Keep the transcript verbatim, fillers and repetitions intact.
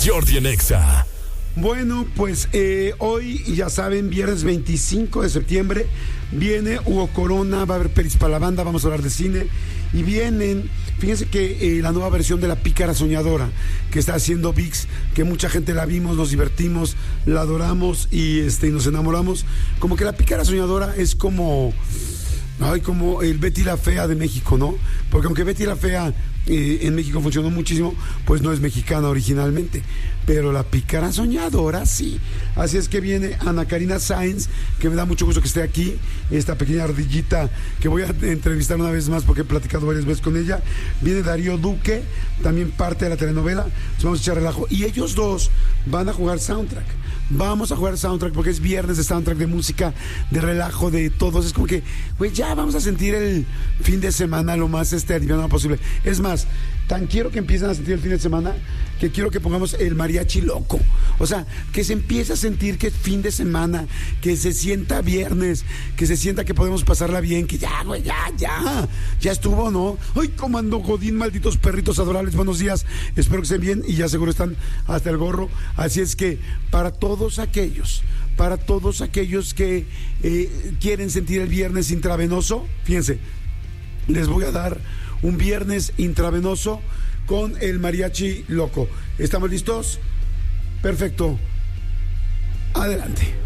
Jordi en Exa. Bueno, pues eh, hoy, ya saben, viernes veinticinco de septiembre, viene Hugo Corona, va a haber pelis para la banda, vamos a hablar de cine. Y vienen, fíjense que eh, la nueva versión de La Pícara Soñadora, que está haciendo V I X, que mucha gente la vimos, nos divertimos, la adoramos y, este, y nos enamoramos. Como que La Pícara Soñadora es como... Ay, como el Betty la Fea de México, ¿no? Porque aunque Betty la Fea eh, en México funcionó muchísimo, pues no es mexicana originalmente. Pero La Pícara Soñadora sí. Así es que viene Ana Karina Sáenz, que me da mucho gusto que esté aquí, esta pequeña ardillita que voy a entrevistar una vez más porque he platicado varias veces con ella. Viene Darío Duque, también parte de la telenovela. Entonces vamos a echar relajo. Y ellos dos van a jugar soundtrack. Vamos a jugar soundtrack porque es viernes de soundtrack, de música, de relajo, de todos. Es como que, güey, ya vamos a sentir el fin de semana lo más este aliviado posible. Es más, tan quiero que empiecen a sentir el fin de semana que quiero que pongamos el mariachi loco. O sea, que se empiece a sentir que es fin de semana, que se sienta viernes, que se sienta que podemos pasarla bien, que ya, güey, ya, ya, ya estuvo, ¿no? Ay, comando Godín, malditos perritos adorables, buenos días. Espero que estén bien y ya seguro están hasta el gorro. Así es que para todos aquellos, para todos aquellos que eh, quieren sentir el viernes intravenoso, fíjense, les voy a dar un viernes intravenoso con el mariachi loco. ¿Estamos listos? Perfecto. Adelante.